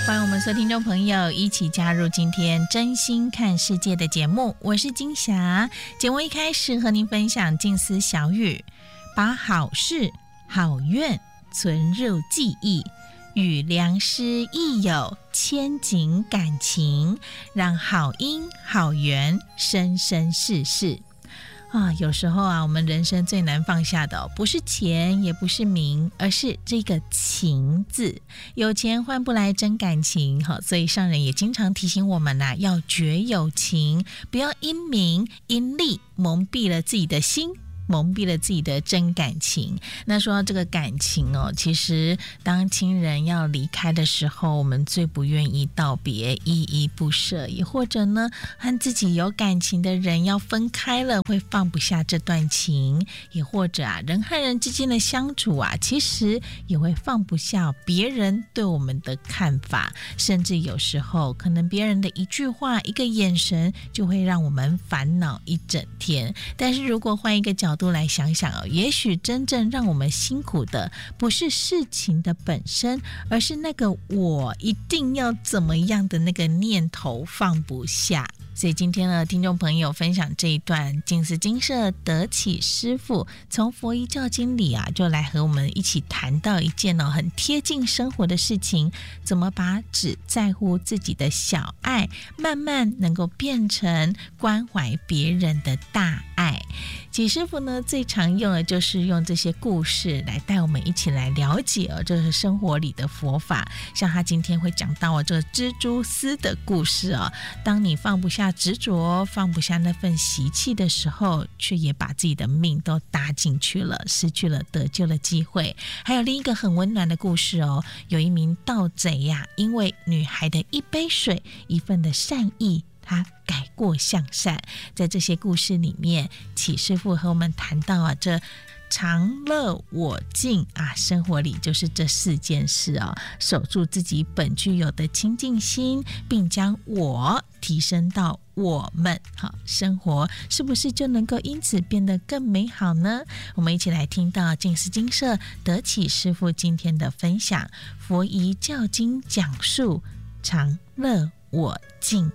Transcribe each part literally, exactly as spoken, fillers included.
欢迎我们所有听众朋友一起加入今天真心看世界的节目，我是金霞。节目一开始和您分享静思小语，把好事好愿存入记忆，与良师益友牵紧感情，让好因好缘生生世世啊，有时候啊，我们人生最难放下的、哦、不是钱，也不是名，而是这个情字。有钱换不来真感情，好，所以上人也经常提醒我们呐、啊，要绝有情，不要因名因利蒙蔽了自己的心，蒙蔽了自己的真感情。那说到这个感情哦，其实当亲人要离开的时候，我们最不愿意道别，依依不舍，也或者呢，和自己有感情的人要分开了，会放不下这段情，也或者啊，人和人之间的相处啊，其实也会放不下别人对我们的看法，甚至有时候可能别人的一句话、一个眼神，就会让我们烦恼一整天。但是如果换一个角度来想想哦，也许真正让我们辛苦的不是事情的本身，而是那个我一定要怎么样的那个念头放不下。所以今天呢，听众朋友分享这一段静思精舍德启师父从佛遗教经里啊，就来和我们一起谈到一件哦很贴近生活的事情，怎么把只在乎自己的小爱，慢慢能够变成关怀别人的大爱。启师父呢，最常用的就是用这些故事来带我们一起来了解哦，这是生活里的佛法。像他今天会讲到哦，这个蜘蛛丝的故事哦，当你放不下执着，放不下那份习气的时候，却也把自己的命都搭进去了，失去了得救的机会。还有另一个很温暖的故事哦，有一名盗贼呀、啊，因为女孩的一杯水，一份的善意，他改过向善。在这些故事里面，启师父和我们谈到啊，这常乐我净啊，生活里就是这四件事哦，守住自己本具有的清净心，并将我提升到我们，好，生活是不是就能够因此变得更美好呢？我们一起来听到静思精舍德启师父今天的分享，佛遗教经讲述常乐我净。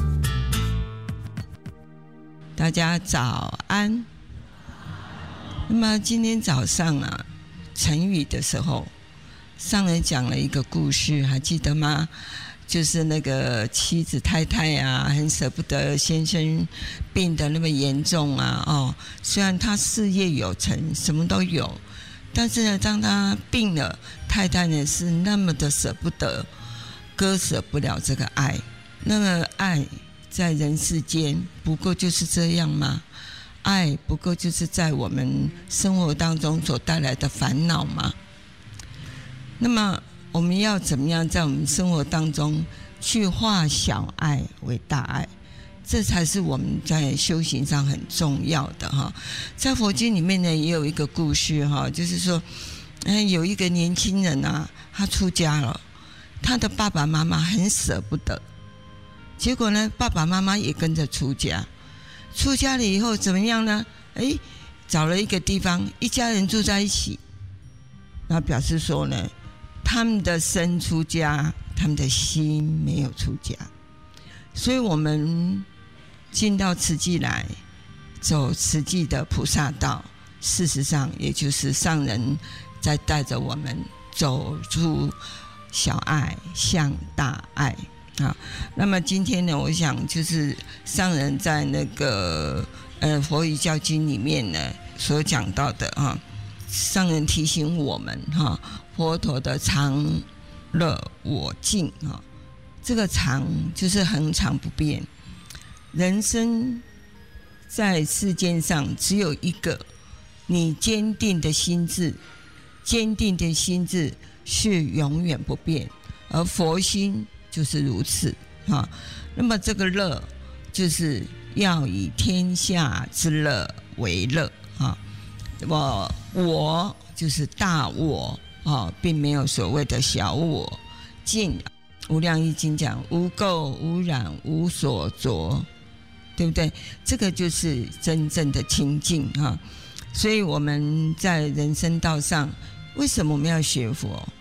大家早安。那么今天早上啊，晨语的时候，上人讲了一个故事，还记得吗？就是那个妻子太太啊，很舍不得先生病得那么严重啊，哦，虽然他事业有成，什么都有，但是呢，当他病了，太太呢是那么的舍不得，割舍不了这个爱。那么爱在人世间不过就是这样吗？爱不过就是在我们生活当中所带来的烦恼吗？那么我们要怎么样在我们生活当中去化小爱为大爱，这才是我们在修行上很重要的哈。在佛经里面呢，也有一个故事哈，就是说，嗯，有一个年轻人啊，他出家了，他的爸爸妈妈很舍不得，结果呢，爸爸妈妈也跟着出家。出家了以后怎么样呢？哎，找了一个地方，一家人住在一起，那表示说呢，他们的身出家，他们的心没有出家。所以我们进到慈济来，走慈济的菩萨道，事实上也就是上人在带着我们走出小爱向大爱啊。那么今天呢，我想就是上人在那个呃佛遗教经里面呢所讲到的啊，上人提醒我们哈、啊，佛陀的常乐我净啊，这个常就是恒常不变。人生在世间上只有一个，你坚定的心志，坚定的心志是永远不变，而佛心就是如此啊。那么这个乐，就是要以天下之乐为乐啊。我我就是大我啊，并没有所谓的小我。净，无量易经讲无垢无染无所着，对不对？这个就是真正的清净啊。所以我们在人生道上，为什么我们要学佛？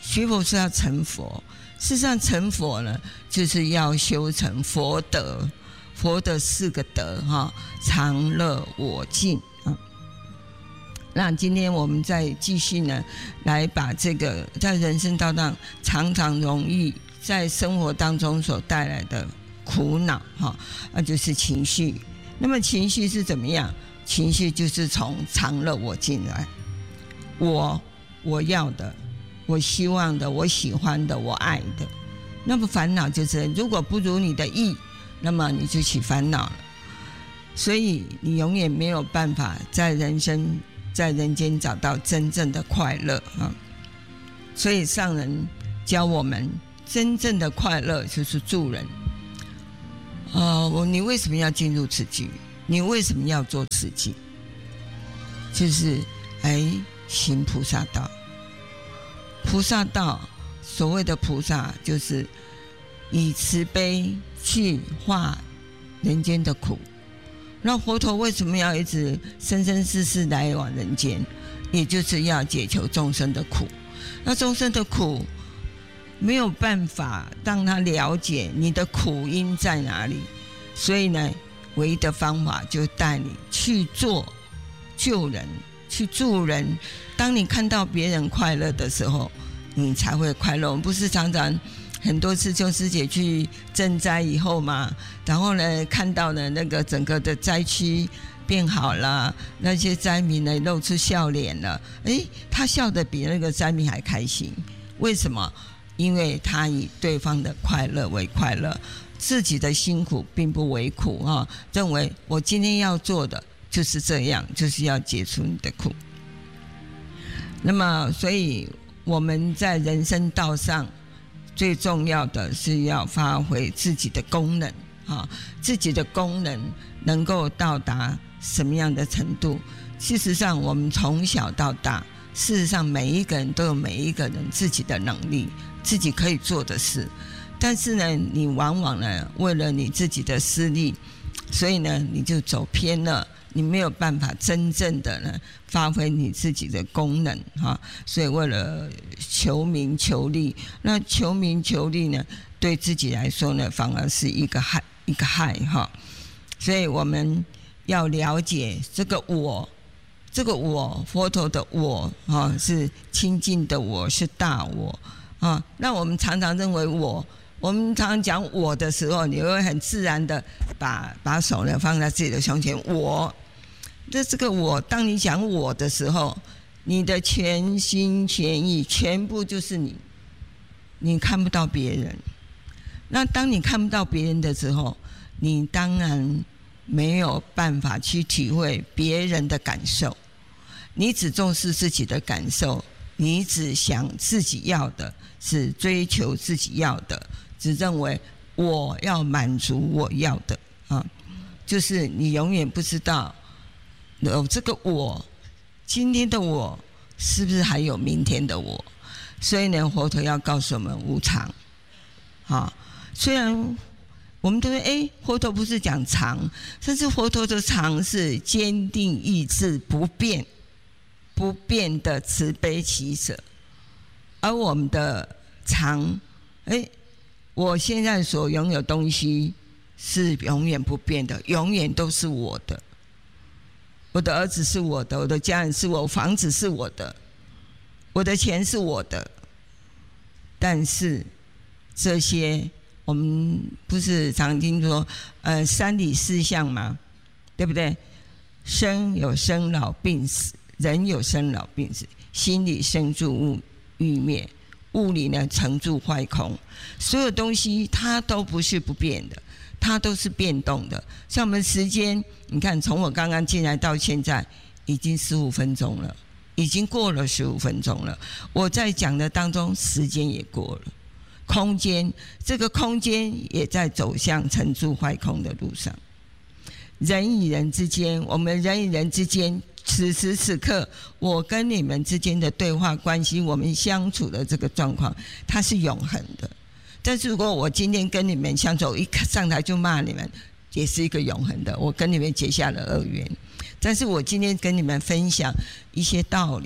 学佛是要成佛，事实上成佛呢，就是要修成佛德，佛的四个德哈，常乐我净啊。那今天我们再继续呢，来把这个在人生道上常常容易在生活当中所带来的苦恼哈，那就是情绪。那么情绪是怎么样？情绪就是从常乐我净来，我我要的，我希望的，我喜欢的，我爱的。那么烦恼就是如果不如你的意，那么你就起烦恼了。所以你永远没有办法在人生在人间找到真正的快乐啊！所以上人教我们，真正的快乐就是助人。呃，我你为什么要进入此境？你为什么要做此境？就是哎，行菩萨道。菩萨道，所谓的菩萨，就是以慈悲去化人间的苦。那佛陀为什么要一直生生世世来往人间？也就是要解求众生的苦。那众生的苦没有办法让他了解你的苦因在哪里，所以呢，唯一的方法就带你去做救人，去助人。当你看到别人快乐的时候，你才会快乐。我们不是常常很多次救师姐去赈灾以后嘛，然后呢看到了那个整个的灾区变好了，那些灾民呢露出笑脸了，诶，他笑得比那个灾民还开心。为什么？因为他以对方的快乐为快乐，自己的辛苦并不为苦啊，认为我今天要做的就是这样，就是要解除你的苦。那么所以我们在人生道上最重要的是要发挥自己的功能啊，自己的功能能够到达什么样的程度？事实上我们从小到大，事实上每一个人都有每一个人自己的能力，自己可以做的事，但是呢你往往呢为了你自己的私利，所以呢你就走偏了，你没有办法真正的呢发挥你自己的功能哈。所以为了求名求利，那求名求利呢对自己来说呢反而是一个害一个害哈。所以我们要了解这个我，这个我，佛陀的我啊，是清净的我，是大我啊。那我们常常认为我，我们常常讲我的时候，你会很自然的把把手呢放在自己的胸前，我。这这个我，当你讲我的时候，你的全心全意全部就是你，你看不到别人。那当你看不到别人的时候，你当然没有办法去体会别人的感受，你只重视自己的感受，你只想自己要的，只追求自己要的，只认为我要满足我要的啊，就是你永远不知道有这个我，今天的我是不是还有明天的我？所以呢，佛陀要告诉我们无常啊。虽然我们都说，哎，佛陀不是讲常，但是佛陀的常是坚定意志，不变，不变的慈悲喜舍。而我们的常，哎，我现在所拥有东西是永远不变的，永远都是我的。我的儿子是我的，我的家人是我，房子是我的，我的钱是我的。但是这些我们不是常听说，呃，三理四象嘛，对不对？生有生老病死，人有生老病死，心里生住物欲灭，物里呢成住坏空，所有东西它都不是不变的，它都是变动的。像我们时间，你看从我刚刚进来到现在已经十五分钟了，已经过了十五分钟了。我在讲的当中，时间也过了，空间这个空间也在走向成住坏空的路上。人与人之间，我们人与人之间，此时此刻我跟你们之间的对话关系，我们相处的这个状况，它是永恒的。但是如果我今天跟你们相处，一上台就骂你们，也是一个永恒的，我跟你们结下了恶缘。但是我今天跟你们分享一些道理，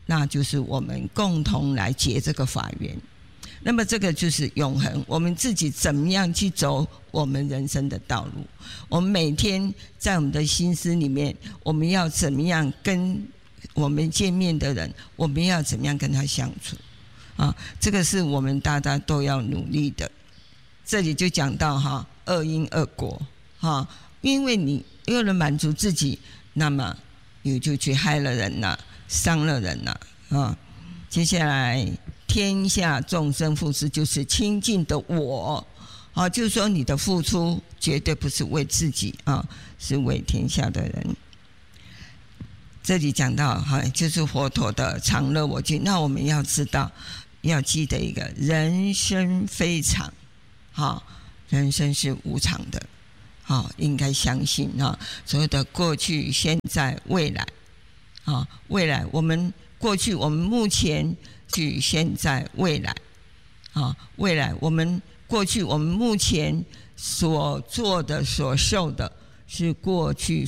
那就是我们共同来结这个法缘。那么这个就是永恒，我们自己怎么样去走我们人生的道路，我们每天在我们的心思里面，我们要怎么样跟我们见面的人，我们要怎么样跟他相处啊？这个是我们大家都要努力的。这里就讲到哈，恶因恶果哈，因为你为了满足自己，那么你就去害了人了，伤了人了啊。接下来，天下众生付出就是亲近的我啊，就是说你的付出绝对不是为自己啊，是为天下的人。这里讲到哈，就是佛陀的常乐我净。那我们要知道，要记得一个，人生非常，好，人生是无常的，好，应该相信啊。所有的过去、现在、未来，啊，未来我们过去、我们目前、去现在、未来，啊，未来我们过去、我们目前所做的、所受的，是过去